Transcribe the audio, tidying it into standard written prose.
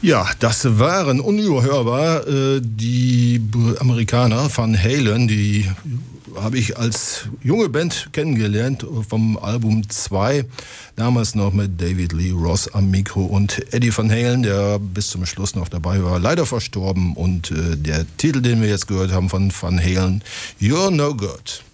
Ja, das waren unüberhörbar die Amerikaner Van Halen, die habe ich als junge Band kennengelernt vom Album 2, damals noch mit David Lee Roth am Mikro und Eddie Van Halen, der bis zum Schluss noch dabei war, leider verstorben, und der Titel, den wir jetzt gehört haben von Van Halen, You're No Good.